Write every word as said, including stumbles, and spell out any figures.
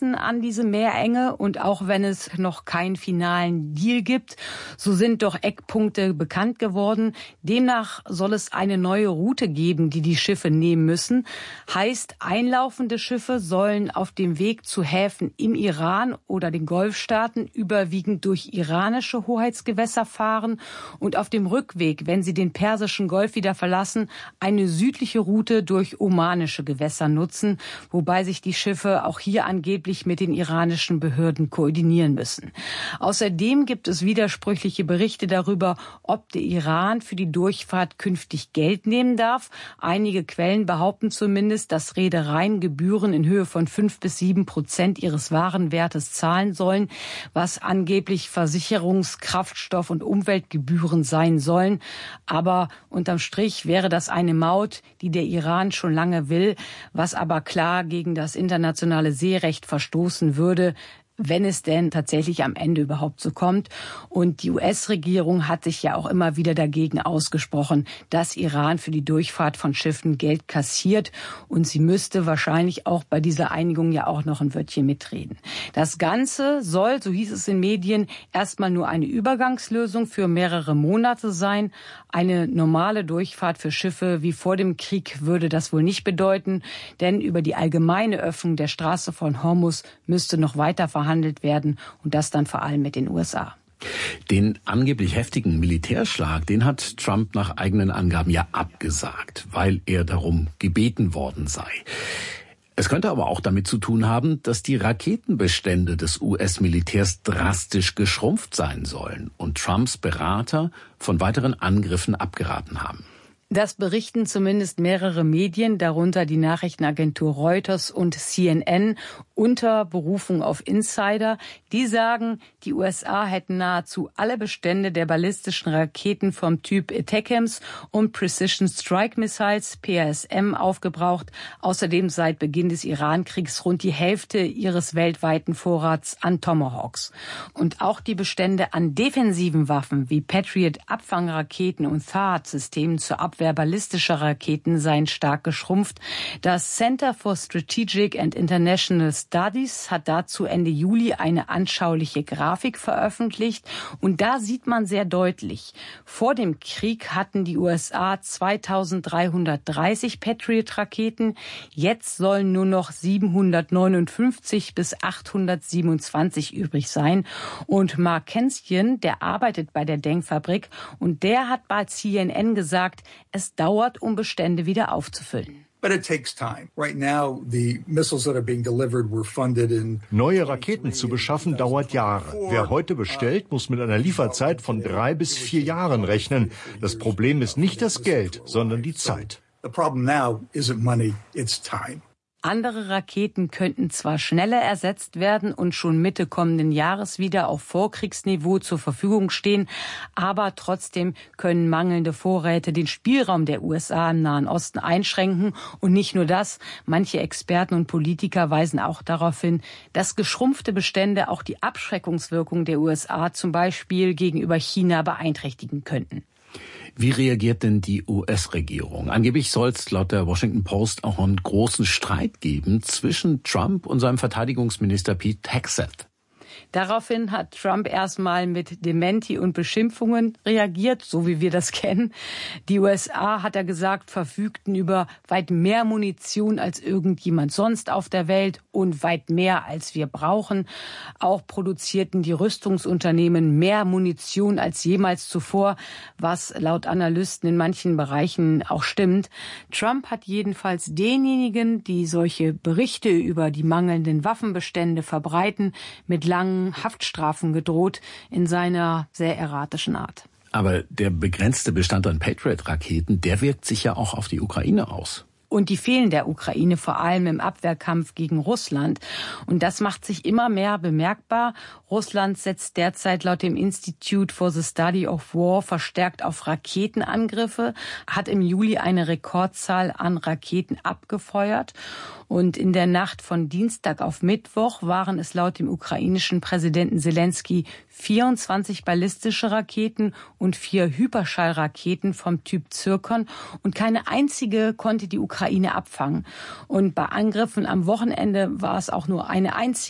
messen an diese Meerenge. Und auch wenn es noch keinen finalen Deal gibt, so sind doch Eckpunkte bekannt geworden. Demnach soll es eine neue Route geben, die die Schiffe nehmen müssen. Heißt, einlaufende Schiffe sollen auf dem Weg zu Häfen im Iran oder den Golfstaaten überwiegend durch iranische Hoheitsgewässer fahren und auf dem Rückweg, wenn sie den Persischen Golf wieder verlassen, eine südliche Route durch omanische Gewässer nutzen, wobei sich die Schiffe auch hier angeblich mit den iranischen Behörden koordinieren müssen. Außerdem gibt es widersprüchliche Berichte darüber, ob der Iran für die Durchfahrt künftig Geld nehmen darf. Einige Quellen behaupten zumindest, dass Reedereien Gebühren in Höhe von fünf bis sieben Prozent ihres Warenwertes zahlen sollen, was angeblich Versicherungs-, Kraftstoff- und Umweltgebühren sein sollen. Aber unterm Strich wäre das eine Maut, die der Iran schon lange will, was aber klar gegen das internationale Seerecht verstoßen würde, wenn es denn tatsächlich am Ende überhaupt so kommt. Und die U S-Regierung hat sich ja auch immer wieder dagegen ausgesprochen, dass Iran für die Durchfahrt von Schiffen Geld kassiert. Und sie müsste wahrscheinlich auch bei dieser Einigung ja auch noch ein Wörtchen mitreden. Das Ganze soll, so hieß es in Medien, erstmal nur eine Übergangslösung für mehrere Monate sein. Eine normale Durchfahrt für Schiffe wie vor dem Krieg würde das wohl nicht bedeuten, denn über die allgemeine Öffnung der Straße von Hormuz müsste noch weiter verhandelt werden und das dann vor allem mit den U S A. Den angeblich heftigen Militärschlag, den hat Trump nach eigenen Angaben ja abgesagt, weil er darum gebeten worden sei. Es könnte aber auch damit zu tun haben, dass die Raketenbestände des U S-Militärs drastisch geschrumpft sein sollen und Trumps Berater von weiteren Angriffen abgeraten haben. Das berichten zumindest mehrere Medien, darunter die Nachrichtenagentur Reuters und C N N, unter Berufung auf Insider. Die sagen, die U S A hätten nahezu alle Bestände der ballistischen Raketen vom Typ ATACMS und Precision Strike Missiles, P R S M, aufgebraucht. Außerdem seit Beginn des Iran-Kriegs rund die Hälfte ihres weltweiten Vorrats an Tomahawks. Und auch die Bestände an defensiven Waffen wie Patriot-Abfangraketen und THAAD-Systemen zur Abwehr ballistischer Raketen seien stark geschrumpft. Das Center for Strategic and International Studies hat dazu Ende Juli eine anschauliche Grafik veröffentlicht. Und da sieht man sehr deutlich, vor dem Krieg hatten die U S A zweitausenddreihundertdreißig Patriot-Raketen. Jetzt sollen nur noch siebenhundertneunundfünfzig bis achthundertsiebenundzwanzig übrig sein. Und Mark Kensian, der arbeitet bei der Denkfabrik, und der hat bei C N N gesagt, es dauert, um Bestände wieder aufzufüllen. Neue Raketen zu beschaffen dauert Jahre. Wer heute bestellt, muss mit einer Lieferzeit von drei bis vier Jahren rechnen. Das Problem ist nicht das Geld, sondern die Zeit. Andere Raketen könnten zwar schneller ersetzt werden und schon Mitte kommenden Jahres wieder auf Vorkriegsniveau zur Verfügung stehen, aber trotzdem können mangelnde Vorräte den Spielraum der U S A im Nahen Osten einschränken. Und nicht nur das, manche Experten und Politiker weisen auch darauf hin, dass geschrumpfte Bestände auch die Abschreckungswirkung der U S A zum Beispiel gegenüber China beeinträchtigen könnten. Wie reagiert denn die U S-Regierung? Angeblich soll es laut der Washington Post auch einen großen Streit geben zwischen Trump und seinem Verteidigungsminister Pete Hegseth. Daraufhin hat Trump erstmal mit Dementi und Beschimpfungen reagiert, so wie wir das kennen. Die U S A, hat er gesagt, verfügten über weit mehr Munition als irgendjemand sonst auf der Welt und weit mehr als wir brauchen. Auch produzierten die Rüstungsunternehmen mehr Munition als jemals zuvor, was laut Analysten in manchen Bereichen auch stimmt. Trump hat jedenfalls denjenigen, die solche Berichte über die mangelnden Waffenbestände verbreiten, mit langen Haftstrafen gedroht, in seiner sehr erratischen Art. Aber der begrenzte Bestand an Patriot-Raketen, der wirkt sich ja auch auf die Ukraine aus. Und die fehlen der Ukraine vor allem im Abwehrkampf gegen Russland. Und das macht sich immer mehr bemerkbar. Russland setzt derzeit laut dem Institute for the Study of War verstärkt auf Raketenangriffe, hat im Juli eine Rekordzahl an Raketen abgefeuert. Und in der Nacht von Dienstag auf Mittwoch waren es laut dem ukrainischen Präsidenten Zelensky vierundzwanzig ballistische Raketen und vier Hyperschallraketen vom Typ Zirkon. Und keine einzige konnte die Ukraine abfangen. Und bei Angriffen am Wochenende war es auch nur eine einzige